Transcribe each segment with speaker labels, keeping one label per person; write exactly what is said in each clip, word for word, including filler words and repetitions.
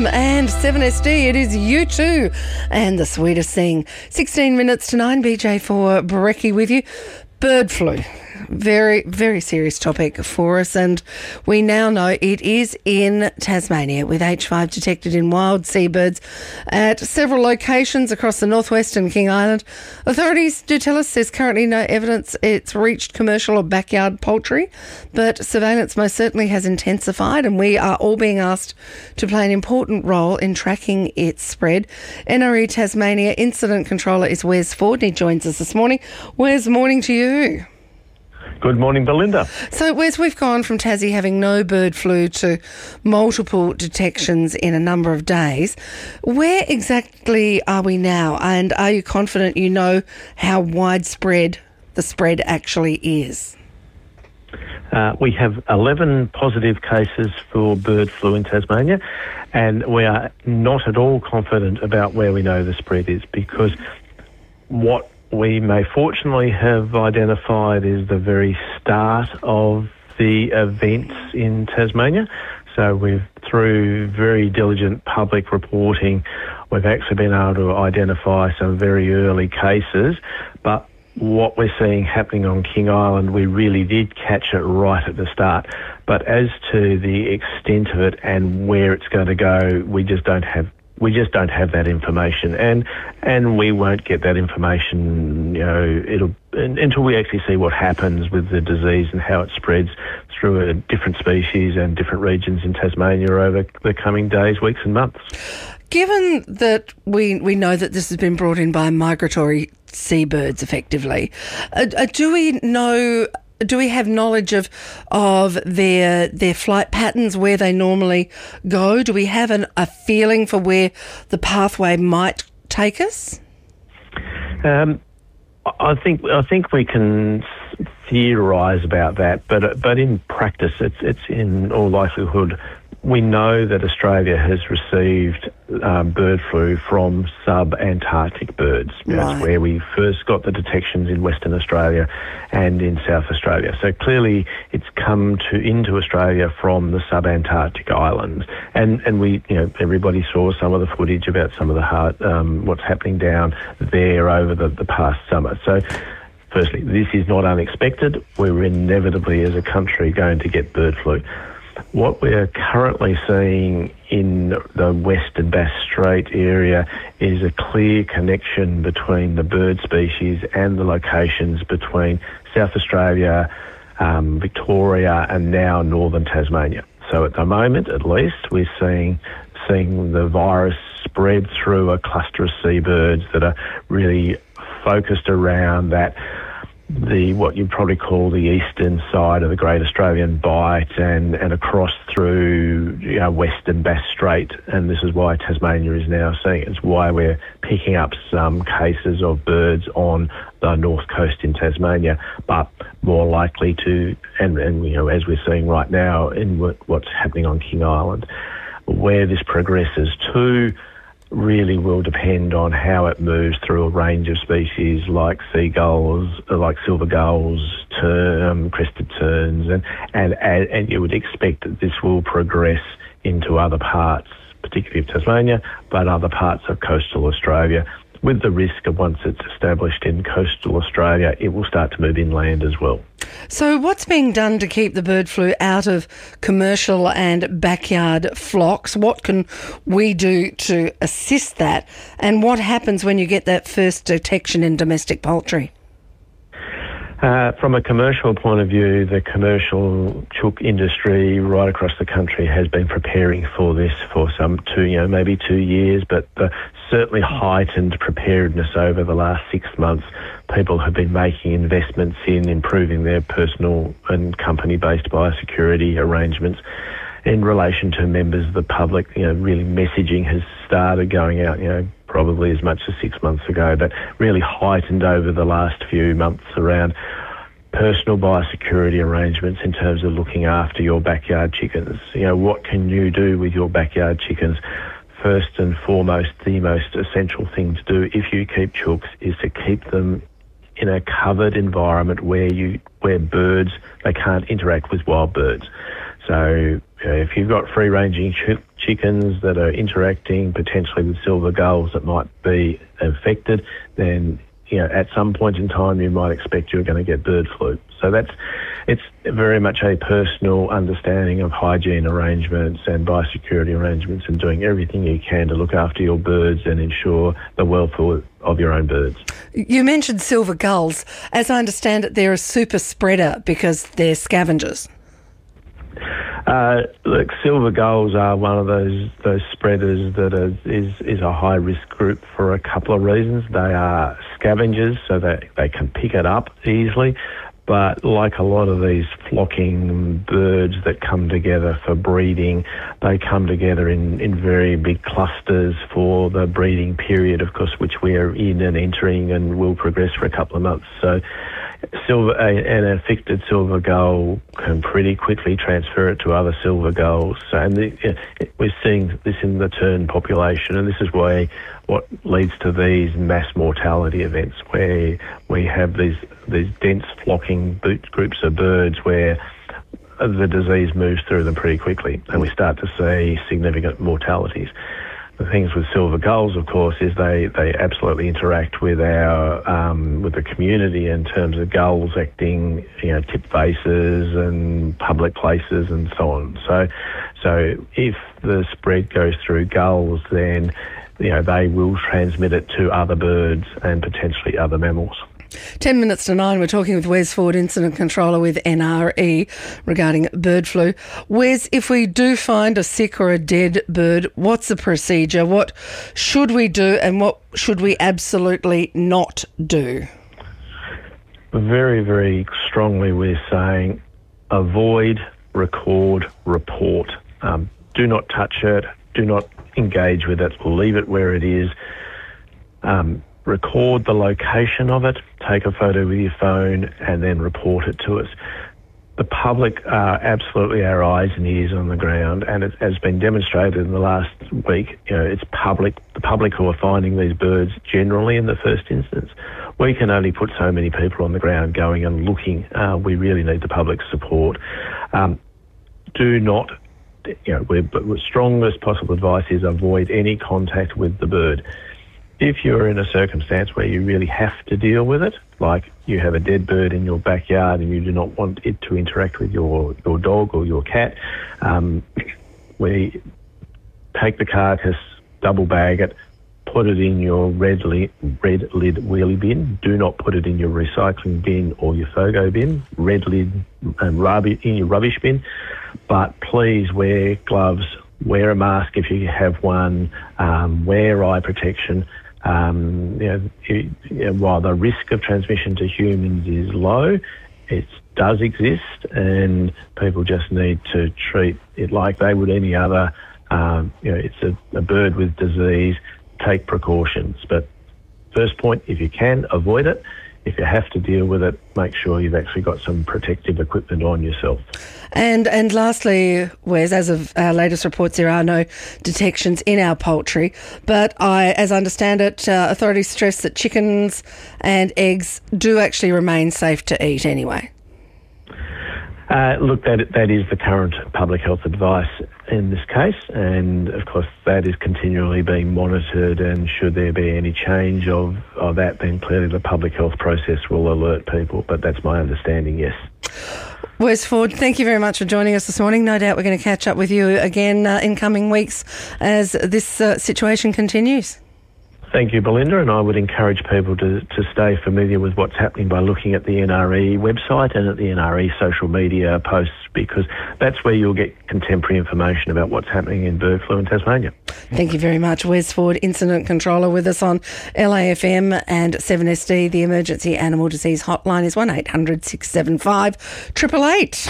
Speaker 1: M and seven S D. It is U two and the sweetest thing. sixteen minutes to nine, B J for Brekkie with you. Bird flu. Very, very serious topic for us, and we now know it is in Tasmania, with H five detected in wild seabirds at several locations across the northwest and King Island. Authorities do tell us there's currently no evidence it's reached commercial or backyard poultry, but surveillance most certainly has intensified, and we are all being asked to play an important role in tracking its spread. N R E Tasmania Incident Controller is Wes Ford, and he joins us this morning. Wes, morning to you.
Speaker 2: Good morning, Belinda.
Speaker 1: So, Wes, we've gone from Tassie having no bird flu to multiple detections in a number of days. Where exactly are we now, and are you confident you know how widespread the spread actually is?
Speaker 2: Uh, we have eleven positive cases for bird flu in Tasmania, and we are not at all confident about where we know the spread is, because what we may fortunately have identified is the very start of the events in Tasmania. So we've, through very diligent public reporting, we've actually been able to identify some very early cases. But what we're seeing happening on King Island, we really did catch it right at the start. But as to the extent of it and where it's going to go, we just don't have We just don't have that information, and and we won't get that information, you know, it'll until we actually see what happens with the disease and how it spreads through a different species and different regions in Tasmania over the coming days, weeks and months.
Speaker 1: Given that we we know that this has been brought in by migratory seabirds, effectively, uh, uh, do we know? Do we have knowledge of of their their flight patterns, where they normally go? Do we have an, a feeling for where the pathway might take us?
Speaker 2: Um, I think I think we can theorise about that, but but in practice, it's it's in all likelihood. We know that Australia has received um, bird flu from sub-Antarctic birds.
Speaker 1: Right.
Speaker 2: That's where we first got the detections in Western Australia and in South Australia. So clearly it's come to into Australia from the sub-Antarctic islands. And, and we, you know, everybody saw some of the footage about some of the hard, um, what's happening down there over the, the past summer. So firstly, this is not unexpected. We're inevitably, as a country, going to get bird flu. What we're currently seeing in the Western Bass Strait area is a clear connection between the bird species and the locations between South Australia, um, Victoria, and now northern Tasmania. So at the moment, at least, we're seeing seeing the virus spread through a cluster of seabirds that are really focused around that the what you'd probably call the eastern side of the Great Australian Bight and, and across through you know, Western Bass Strait, and this is why Tasmania is now seeing it. It's why we're picking up some cases of birds on the north coast in Tasmania, but more likely to, and, and you know, as we're seeing right now in what, what's happening on King Island. Where this progresses to really will depend on how it moves through a range of species like seagulls, like silver gulls, term, crested terns, and, and, and you would expect that this will progress into other parts, particularly of Tasmania, but other parts of coastal Australia, with the risk of once it's established in coastal Australia, it will start to move inland as well.
Speaker 1: So what's being done to keep the bird flu out of commercial and backyard flocks? What can we do to assist that? And what happens when you get that first detection in domestic poultry?
Speaker 2: Uh, from a commercial point of view, the commercial chook industry right across the country has been preparing for this for some two, you know, maybe two years, but the certainly heightened preparedness over the last six months. People have been making investments in improving their personal and company-based biosecurity arrangements in relation to members of the public. You know, really messaging has started going out, you know, probably as much as six months ago, but really heightened over the last few months around personal biosecurity arrangements in terms of looking after your backyard chickens. You know, what can you do with your backyard chickens? First and foremost, the most essential thing to do if you keep chooks is to keep them in a covered environment where you where birds, they can't interact with wild birds. So uh, if you've got free-ranging ch- chickens that are interacting potentially with silver gulls that might be infected, then you know, at some point in time you might expect you're going to get bird flu. So that's, it's very much a personal understanding of hygiene arrangements and biosecurity arrangements and doing everything you can to look after your birds and ensure the welfare of your own birds.
Speaker 1: You mentioned silver gulls. As I understand it, they're a super spreader because they're scavengers.
Speaker 2: Uh, look, silver gulls are one of those those spreaders that are, is is a high risk group for a couple of reasons. They are scavengers, so that they can pick it up easily. But like a lot of these flocking birds that come together for breeding, they come together in, in very big clusters for the breeding period, of course, which we are in and entering and will progress for a couple of months. So silver, an infected silver gull can pretty quickly transfer it to other silver gulls. So, and the, we're seeing this in the tern population, and this is why what leads to these mass mortality events where we have these these dense flocking groups of birds where the disease moves through them pretty quickly, and we start to see significant mortalities. The things with silver gulls, of course, is they, they absolutely interact with our um, with the community in terms of gulls acting, you know, tip vases and public places and so on. So, so if the spread goes through gulls, then you know they will transmit it to other birds and potentially other mammals.
Speaker 1: Ten minutes to nine, we're talking with Wes Ford, Incident Controller with N R E, regarding bird flu. Wes, if we do find a sick or a dead bird, what's the procedure? What should we do and what should we absolutely not do?
Speaker 2: Very, very strongly we're saying avoid, record, report. Um, do not touch it. Do not engage with it. Leave it where it is. Um, record the location of it, take a photo with your phone, and then report it to us. The public are absolutely our eyes and ears on the ground, and it has been demonstrated in the last week. You know, it's public, the public who are finding these birds generally in the first instance. We can only put so many people on the ground going and looking. Uh, we really need the public's support. Um, do not, you know, we're, the strongest possible advice is avoid any contact with the bird. If you're in a circumstance where you really have to deal with it, like you have a dead bird in your backyard and you do not want it to interact with your, your dog or your cat, um, we take the carcass, double bag it, put it in your red, li- red lid wheelie bin. Do not put it in your recycling bin or your FOGO bin. Red lid and rubbish in your rubbish bin. But please wear gloves, wear a mask if you have one, um, wear eye protection. Um, you know, you, you know, while the risk of transmission to humans is low, it does exist, and people just need to treat it like they would any other. Um, you know, it's a, a bird with disease. Take precautions, but first point, if you can, avoid it. If you have to deal with it, make sure you've actually got some protective equipment on yourself.
Speaker 1: And and lastly, Wes, as of our latest reports, there are no detections in our poultry. But I, as I understand it, uh, authorities stress that chickens and eggs do actually remain safe to eat anyway.
Speaker 2: Uh, look, that that is the current public health advice in this case, and of course that is continually being monitored, and should there be any change of, of that, then clearly the public health process will alert people, but that's my understanding, yes.
Speaker 1: Wes Ford, thank you very much for joining us this morning. No doubt we're going to catch up with you again uh, in coming weeks as this uh, situation continues.
Speaker 2: Thank you, Belinda, and I would encourage people to, to stay familiar with what's happening by looking at the N R E website and at the N R E social media posts, because that's where you'll get contemporary information about what's happening in bird flu in Tasmania.
Speaker 1: Thank you very much. Wes Ford, Incident Controller, with us on L A F M and seven S D. The Emergency Animal Disease Hotline is one eight hundred six seven five eight eight eight.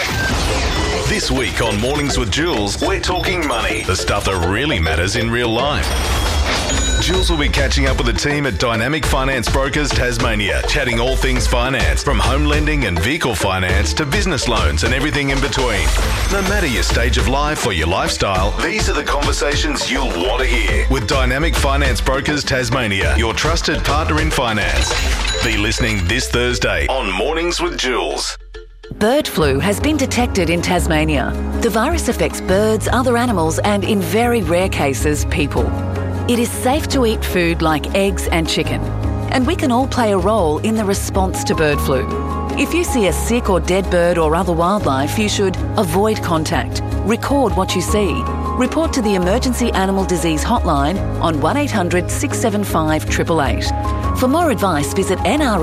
Speaker 3: This week on Mornings with Jules, we're talking money, the stuff that really matters in real life. Jules will be catching up with the team at Dynamic Finance Brokers Tasmania, chatting all things finance, from home lending and vehicle finance to business loans and everything in between. No matter your stage of life or your lifestyle, these are the conversations you'll want to hear with Dynamic Finance Brokers Tasmania, your trusted partner in finance. Be listening this Thursday on Mornings with Jules.
Speaker 4: Bird flu has been detected in Tasmania. The virus affects birds, other animals, and in very rare cases, people. It is safe to eat food like eggs and chicken, and we can all play a role in the response to bird flu. If you see a sick or dead bird or other wildlife, you should avoid contact, record what you see, report to the Emergency Animal Disease Hotline on one eight hundred six seven five eight eight eight. For more advice, visit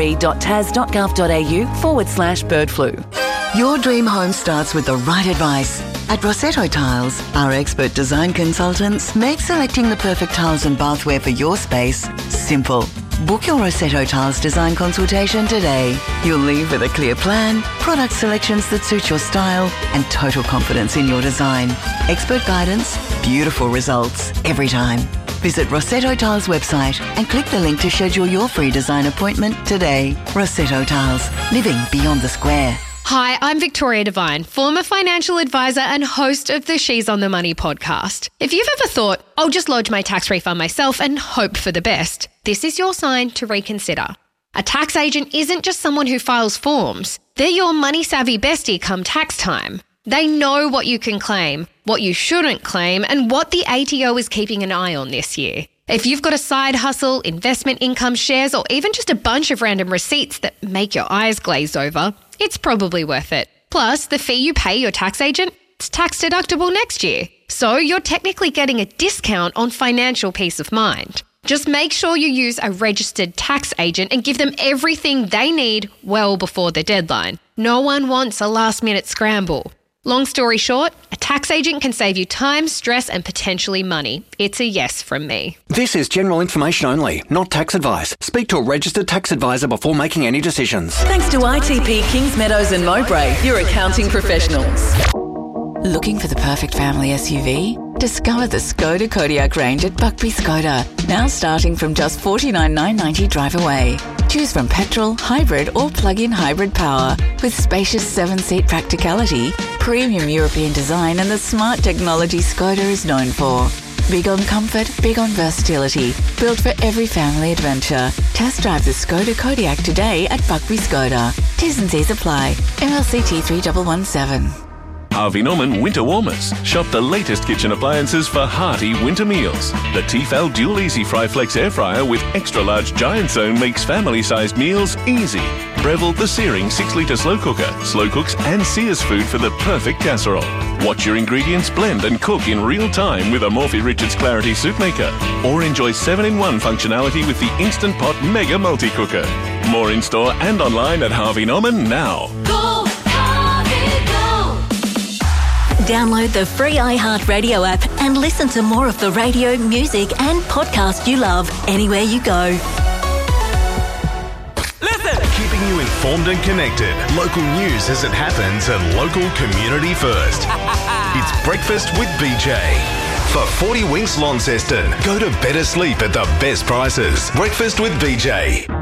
Speaker 4: nre.tas.gov.au forward slash bird flu.
Speaker 5: Your dream home starts with the right advice. At Rossetto Tiles, our expert design consultants make selecting the perfect tiles and bathware for your space simple. Book your Rossetto Tiles design consultation today. You'll leave with a clear plan, product selections that suit your style, and total confidence in your design. Expert guidance, beautiful results every time. Visit Rossetto Tiles website and click the link to schedule your free design appointment today. Rossetto Tiles, living beyond the square.
Speaker 6: Hi, I'm Victoria Devine, former financial advisor and host of the She's on the Money podcast. If you've ever thought, I'll just lodge my tax refund myself and hope for the best, this is your sign to reconsider. A tax agent isn't just someone who files forms. They're your money-savvy bestie come tax time. They know what you can claim, what you shouldn't claim, and what the A T O is keeping an eye on this year. If you've got a side hustle, investment income, shares, or even just a bunch of random receipts that make your eyes glaze over, it's probably worth it. Plus, the fee you pay your tax agent, it's tax deductible next year. So you're technically getting a discount on financial peace of mind. Just make sure you use a registered tax agent and give them everything they need well before the deadline. No one wants a last-minute scramble. Long story short, a tax agent can save you time, stress, and potentially money. It's a yes from me.
Speaker 7: This is general information only, not tax advice. Speak to a registered tax advisor before making any decisions.
Speaker 4: Thanks to I T P Kings Meadows and Mowbray, your accounting professionals. Looking for the perfect family S U V? Discover the Skoda Kodiaq range at Buckby Skoda, now starting from just forty-nine thousand nine hundred ninety drive away. Choose from petrol, hybrid or plug-in hybrid power with spacious seven-seat practicality, premium European design and the smart technology Skoda is known for. Big on comfort, big on versatility, built for every family adventure. Test drive the Skoda Kodiaq today at Buckby Skoda. T's and C's apply. M L C T three one one seven.
Speaker 8: Harvey Norman Winter Warmers. Shop the latest kitchen appliances for hearty winter meals. The Tefal Dual Easy Fry Flex Air Fryer with extra large giant zone makes family-sized meals easy. Breville the Searing six litre slow cooker. Slow cooks and sears food for the perfect casserole. Watch your ingredients blend and cook in real time with a Morphy Richards Clarity Soup Maker. Or enjoy seven in one functionality with the Instant Pot Mega Multi-Cooker. More in store and online at Harvey Norman now.
Speaker 9: Go, Harvey, go!
Speaker 10: Download the free iHeartRadio app and listen to more of the radio, music and podcast you love anywhere you go.
Speaker 3: Listen! Keeping you informed and connected. Local news as it happens and local community first. It's Breakfast with B J. For forty winks Launceston, go to better sleep at the best prices. Breakfast with B J.